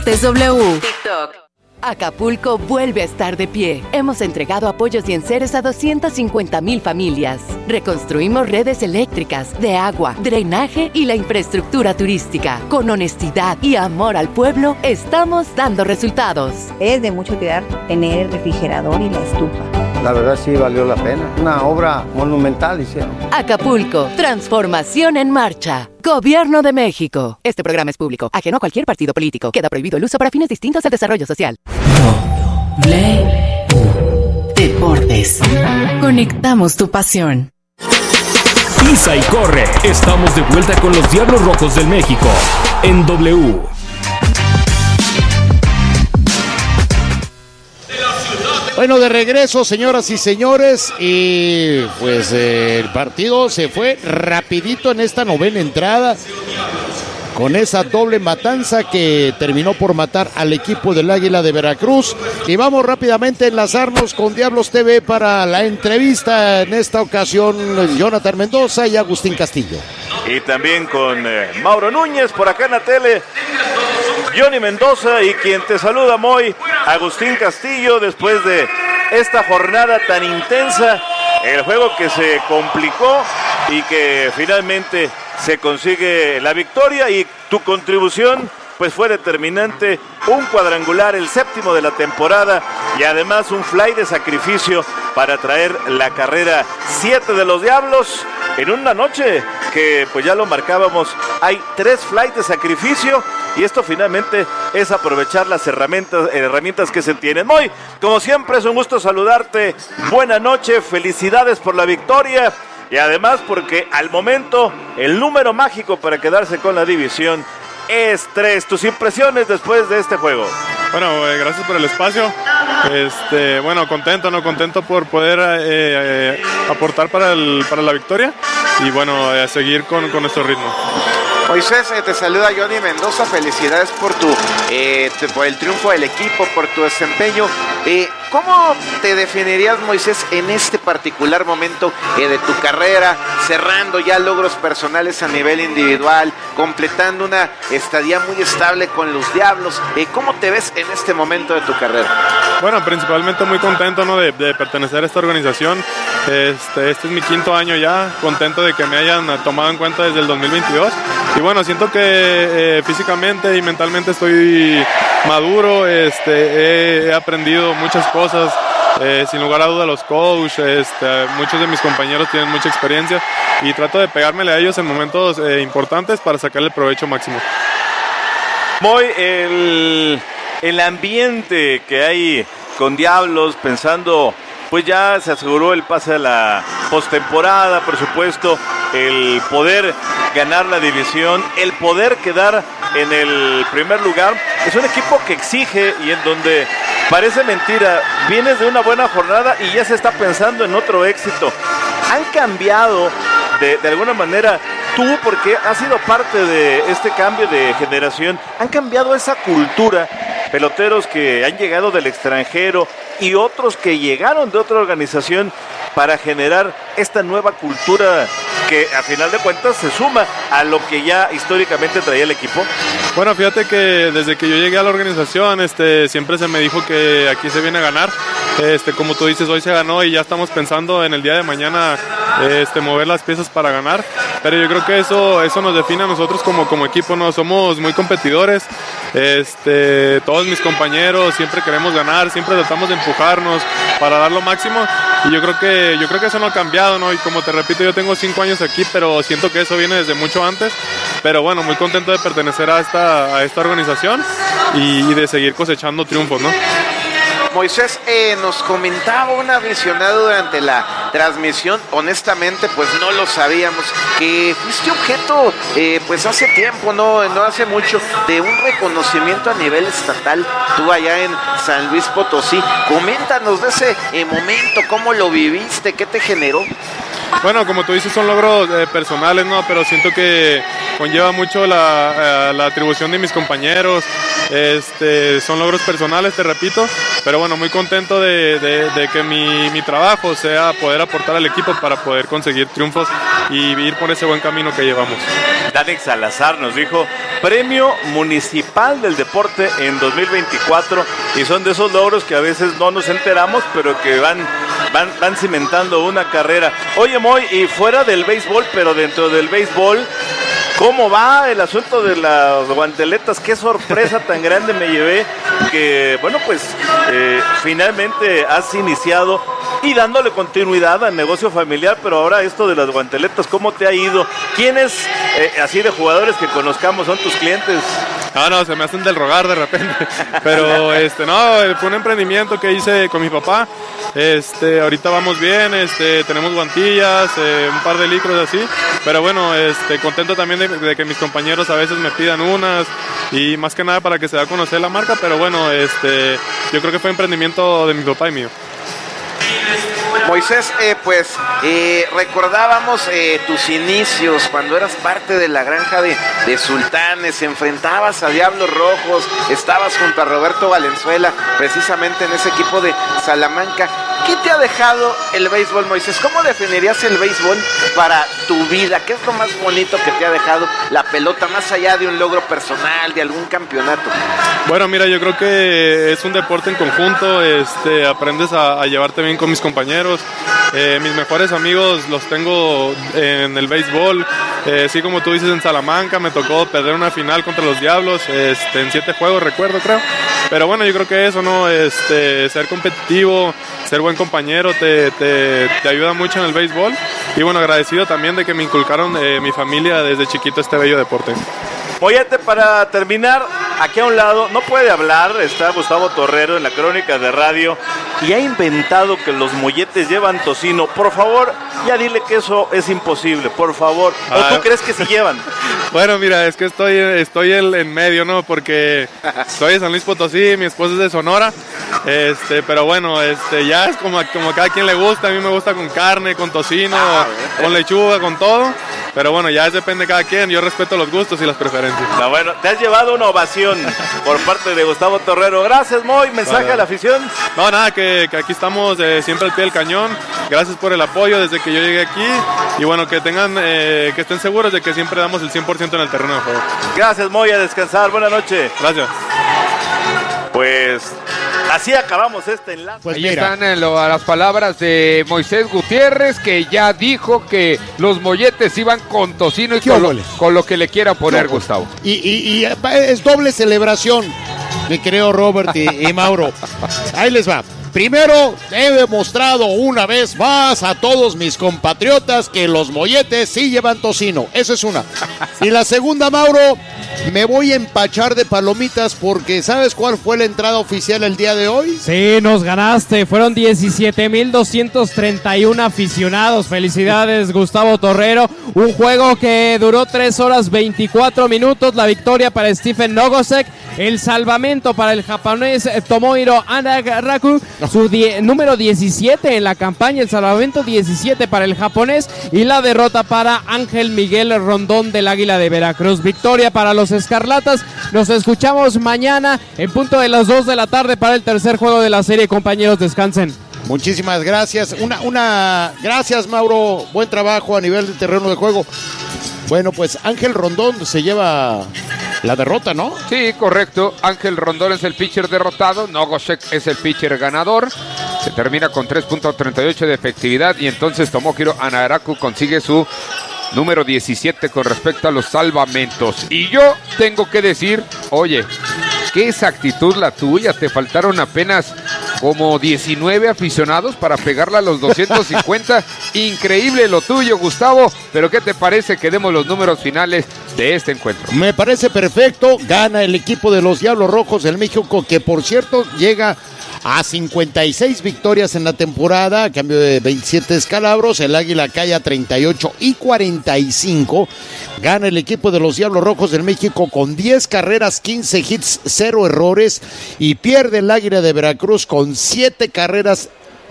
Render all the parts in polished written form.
TW. TikTok. Acapulco vuelve a estar de pie. Hemos entregado apoyos y enseres a 250,000 familias. Reconstruimos redes eléctricas, de agua, drenaje y la infraestructura turística. Con honestidad y amor al pueblo, estamos dando resultados. Es de mucha utilidad tener el refrigerador y la estufa. La verdad sí valió la pena. Una obra monumental hicieron. Acapulco, transformación en marcha. Gobierno de México. Este programa es público, ajeno a cualquier partido político. Queda prohibido el uso para fines distintos al desarrollo social. Deportes. Conectamos tu pasión. Pisa y corre. Estamos de vuelta con los Diablos Rojos del México en W. Bueno, de regreso, señoras y señores, y pues el partido se fue rapidito en esta novena entrada, con esa doble matanza que terminó por matar al equipo del Águila de Veracruz. Y vamos rápidamente a enlazarnos con Diablos TV para la entrevista, en esta ocasión Jonathan Mendoza y Agustín Castillo. Y también con Mauro Núñez por acá en la tele, Johnny Mendoza, y quien te saluda, Moy, Agustín Castillo, después de esta jornada tan intensa, el juego que se complicó y que finalmente se consigue la victoria, y tu contribución pues fue determinante, un cuadrangular, el séptimo de la temporada, y además un fly de sacrificio para traer la carrera 7 de los Diablos en una noche que pues ya lo marcábamos, hay 3 flights de sacrificio, y esto finalmente es aprovechar las herramientas que se tienen. Muy, como siempre es un gusto saludarte, buena noche, felicidades por la victoria, y además porque al momento el número mágico para quedarse con la división es 3. Tus impresiones después de este juego. Bueno, gracias por el espacio. Bueno, contento por poder aportar para la victoria y bueno, seguir con nuestro ritmo. Moisés, te saluda Johnny Mendoza, felicidades por por el triunfo del equipo, por tu desempeño. ¿Cómo te definirías, Moisés, en este particular momento de tu carrera, cerrando ya logros personales a nivel individual, completando una estadía muy estable con los Diablos? ¿Cómo te ves en este momento de tu carrera? Bueno, principalmente muy contento, ¿no?, de pertenecer a esta organización. Este es mi 5º año ya, contento de que me hayan tomado en cuenta desde el 2022. Y bueno, siento que físicamente y mentalmente estoy maduro, he aprendido muchas cosas, sin lugar a duda los coaches, muchos de mis compañeros tienen mucha experiencia y trato de pegármele a ellos en momentos importantes para sacarle el provecho máximo. Muy el ambiente que hay con Diablos, pensando, pues ya se aseguró el pase a la postemporada, por supuesto, el poder ganar la división, el poder quedar en el primer lugar. Es un equipo que exige y en donde parece mentira, vienes de una buena jornada y ya se está pensando en otro éxito. Han cambiado de alguna manera, tú, porque has sido parte de este cambio de generación, han cambiado esa cultura, peloteros que han llegado del extranjero y otros que llegaron de otra organización para generar esta nueva cultura que a final de cuentas se suma a lo que ya históricamente traía el equipo. Bueno, fíjate que desde que yo llegué a la organización, siempre se me dijo que aquí se viene a ganar. Como tú dices, hoy se ganó y ya estamos pensando en el día de mañana mover las piezas para ganar. Pero yo creo que eso nos define a nosotros como equipo, ¿no? Somos muy competidores. Todos mis compañeros siempre queremos ganar, siempre tratamos de empujarnos para dar lo máximo. Y yo creo que eso no ha cambiado, ¿no? Y como te repito, yo tengo 5 años aquí, pero siento que eso viene desde mucho antes. Pero bueno, muy contento de pertenecer a esta organización y de seguir cosechando triunfos, ¿no? Moisés, nos comentaba un aficionado durante la transmisión, honestamente pues no lo sabíamos, que fuiste objeto pues hace tiempo, no hace mucho, de un reconocimiento a nivel estatal, tú allá en San Luis Potosí. Coméntanos de ese momento, cómo lo viviste, qué te generó. Bueno, como tú dices, son logros personales, ¿no? Pero siento que conlleva mucho la atribución de mis compañeros. Son logros personales, te repito. Pero bueno, muy contento de que mi trabajo sea poder aportar al equipo para poder conseguir triunfos y ir por ese buen camino que llevamos. Danex Salazar nos dijo: Premio Municipal del Deporte en 2024, y son de esos logros que a veces no nos enteramos, pero que van cimentando una carrera. Oye, Moy, y fuera del béisbol, pero dentro del béisbol, ¿cómo va el asunto de las guanteletas? Qué sorpresa tan grande me llevé, que bueno, pues finalmente has iniciado y dándole continuidad al negocio familiar, pero ahora esto de las guanteletas, ¿cómo te ha ido? ¿Quiénes, así de jugadores que conozcamos, son tus clientes? No, se me hacen del rogar de repente, pero no, fue un emprendimiento que hice con mi papá. Ahorita vamos bien, tenemos guantillas, un par de licros así, pero bueno, contento también de que mis compañeros a veces me pidan unas, y más que nada para que se dé a conocer la marca, pero bueno, yo creo que fue emprendimiento de mi papá y mío. Moisés, recordábamos tus inicios cuando eras parte de la granja de Sultanes, enfrentabas a Diablos Rojos, estabas junto a Roberto Valenzuela, precisamente en ese equipo de Salamanca. ¿Qué te ha dejado el béisbol, Moisés? ¿Cómo definirías el béisbol para tu vida? ¿Qué es lo más bonito que te ha dejado la pelota, más allá de un logro personal, de algún campeonato? Bueno, mira, yo creo que es un deporte en conjunto, aprendes a llevarte bien con mis compañeros. Mis mejores amigos los tengo en el béisbol, así como tú dices, en Salamanca me tocó perder una final contra los Diablos, en 7 juegos recuerdo, creo. Pero bueno, yo creo que eso, ¿no? Ser competitivo, ser buen compañero te ayuda mucho en el béisbol. Y bueno, agradecido también de que me inculcaron mi familia desde chiquito este bello deporte. Mollete, para terminar, aquí a un lado, no puede hablar, está Gustavo Torrero en la crónica de radio y ha inventado que los molletes llevan tocino. Por favor, ya dile que eso es imposible, por favor. ¿O tú crees que sí llevan? Bueno, mira, es que estoy en medio, ¿no? Porque soy de San Luis Potosí, mi esposa es de Sonora, pero bueno, ya es como cada quien le gusta. A mí me gusta con carne, con tocino, con lechuga, con todo. Pero bueno, ya depende de cada quien. Yo respeto los gustos y las preferencias. No, bueno, te has llevado una ovación por parte de Gustavo Torrero. Gracias, Moy. Mensaje a la afición. No, nada, que aquí estamos siempre al pie del cañón. Gracias por el apoyo desde que yo llegué aquí. Y bueno, que estén seguros de que siempre damos el 100% en el terreno de juego. Gracias, Moy. A descansar. Buenas noches. Gracias. Pues así acabamos este enlace. Pues ahí están las palabras de Moisés Gutiérrez, que ya dijo que los molletes iban con tocino y con lo que le quiera poner Gustavo. Y es doble celebración, mi querido Robert y Mauro. Ahí les va. Primero, he demostrado una vez más a todos mis compatriotas que los molletes sí llevan tocino. Esa es una. Y la segunda, Mauro, me voy a empachar de palomitas porque ¿sabes cuál fue la entrada oficial el día de hoy? Sí, nos ganaste. Fueron 17,231 aficionados. Felicidades, Gustavo Torrero. Un juego que duró 3 horas 24 minutos. La victoria para Stephen Nogosek. El salvamento para el japonés Tomohiro Anagaraku. Su número 17 en la campaña. El salvamento 17 para el japonés. Y la derrota para Ángel Miguel Rondón del Águila de Veracruz. Victoria para los Escarlatas. Nos escuchamos mañana en punto de las 2 de la tarde para el tercer juego de la serie. Compañeros, descansen. Muchísimas gracias. Gracias, Mauro. Buen trabajo a nivel de terreno de juego. Bueno, pues Ángel Rondón se lleva la derrota, ¿no? Sí, correcto. Ángel Rondón es el pitcher derrotado. Nogosek es el pitcher ganador. Se termina con 3.38 de efectividad y entonces Tomohiro Anagaraku consigue su número 17 con respecto a los salvamentos. Y yo tengo que decir, oye, qué exactitud la tuya. Te faltaron apenas como 19 aficionados para pegarla a los 250. Increíble lo tuyo, Gustavo. Pero ¿qué te parece que demos los números finales de este encuentro? Me parece perfecto. Gana el equipo de los Diablos Rojos del México, que por cierto llega a 56 victorias en la temporada, a cambio de 27 descalabros. El Águila cae a 38 y 45. Gana el equipo de los Diablos Rojos del México con 10 carreras, 15 hits, 0 errores. Y pierde el Águila de Veracruz con 7 carreras,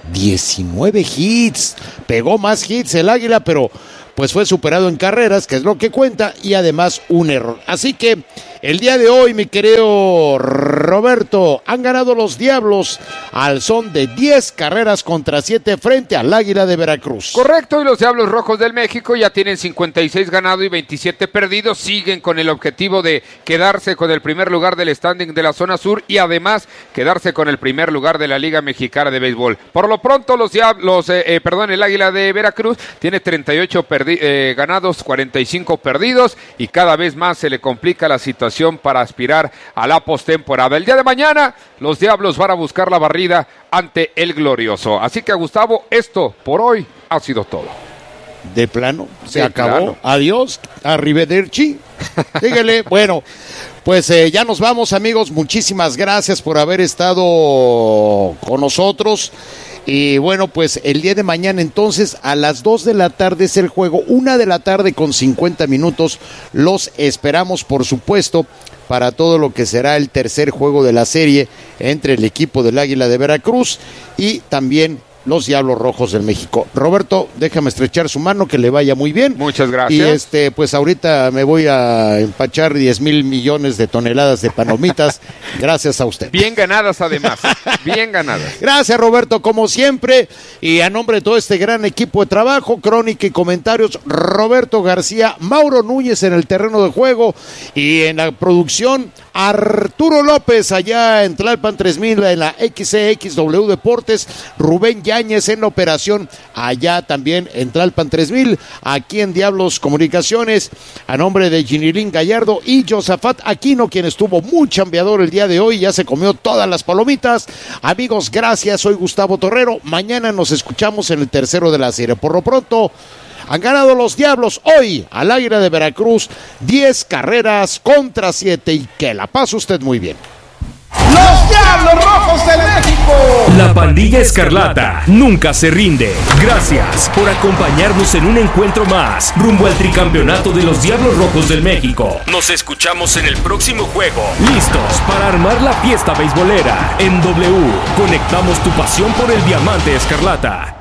19 hits. Pegó más hits el Águila, pero pues fue superado en carreras, que es lo que cuenta, y además un error. Así que el día de hoy, mi querido Roberto, han ganado los Diablos al son de 10 carreras contra 7 frente al Águila de Veracruz. Correcto, y los Diablos Rojos del México ya tienen 56 ganados y 27 perdidos. Siguen con el objetivo de quedarse con el primer lugar del standing de la zona sur y además quedarse con el primer lugar de la Liga Mexicana de Béisbol. Por lo pronto, el Águila de Veracruz tiene 38 ganados, 45 perdidos, y cada vez más se le complica la situación para aspirar a la postemporada. El día de mañana los Diablos van a buscar la barrida ante el Glorioso. Así que, Gustavo, esto por hoy ha sido todo. De plano, se acabó. Plano. Adiós, arrivederci. Dígale. Bueno, pues ya nos vamos, amigos. Muchísimas gracias por haber estado con nosotros. Y bueno, pues el día de mañana entonces a las 2 de la tarde es el juego, 1 de la tarde con 50 minutos. Los esperamos, por supuesto, para todo lo que será el tercer juego de la serie entre el equipo del Águila de Veracruz y también los Diablos Rojos del México. Roberto, déjame estrechar su mano, que le vaya muy bien. Muchas gracias. Y pues ahorita me voy a empachar 10,000 millones de toneladas de palomitas, gracias a usted. Bien ganadas además, bien ganadas. Gracias, Roberto, como siempre, y a nombre de todo este gran equipo de trabajo, crónica y comentarios, Roberto García, Mauro Núñez en el terreno de juego y en la producción, Arturo López allá en Tlalpan 3000 en la XCXW Deportes, Rubén Yáñez en la operación allá también en Tlalpan 3000, aquí en Diablos Comunicaciones, a nombre de Ginilín Gallardo y Josafat Aquino, quien estuvo muy chambeador el día de hoy, ya se comió todas las palomitas. Amigos, gracias, soy Gustavo Torrero, mañana nos escuchamos en el tercero de la serie. Por lo pronto, han ganado los Diablos hoy al Águila de Veracruz 10 carreras contra 7 y que la pase usted muy bien. ¡Los Diablos Rojos de México! La pandilla escarlata nunca se rinde. Gracias por acompañarnos en un encuentro más rumbo al tricampeonato de los Diablos Rojos del México. Nos escuchamos en el próximo juego. Listos para armar la fiesta beisbolera. En W, conectamos tu pasión por el diamante escarlata.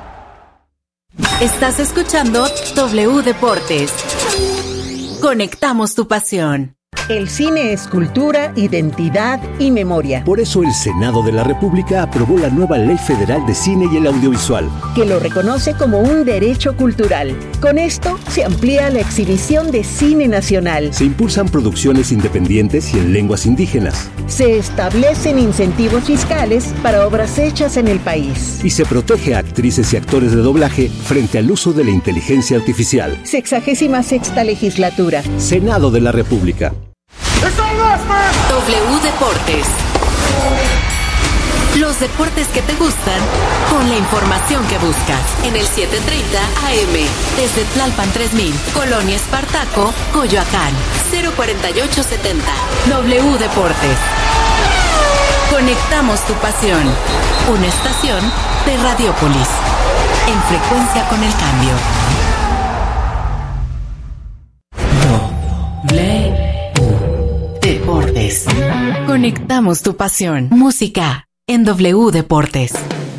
Estás escuchando W Deportes. Conectamos tu pasión. El cine es cultura, identidad y memoria. Por eso el Senado de la República aprobó la nueva Ley Federal de Cine y el Audiovisual, que lo reconoce como un derecho cultural. Con esto se amplía la exhibición de cine nacional. Se impulsan producciones independientes y en lenguas indígenas. Se establecen incentivos fiscales para obras hechas en el país. Y se protege a actrices y actores de doblaje frente al uso de la inteligencia artificial. 66ª Legislatura. Senado de la República. W Deportes. Los deportes que te gustan con la información que buscas. En el 730 AM. Desde Tlalpan 3000, Colonia Espartaco, Coyoacán. 04870. W Deportes. Conectamos tu pasión. Una estación de Radiópolis. En frecuencia con el cambio. Deportes. Conectamos tu pasión. Música en W Deportes.